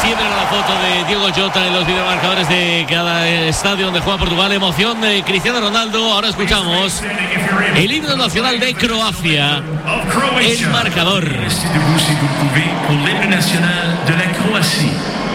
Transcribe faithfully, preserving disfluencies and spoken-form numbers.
siempre la foto de Diego Jota en los videomarcadores de cada estadio donde juega Portugal. Emoción de Cristiano Ronaldo. Ahora escuchamos el himno nacional de Croacia. El marcador. El himno nacional de la Croacia.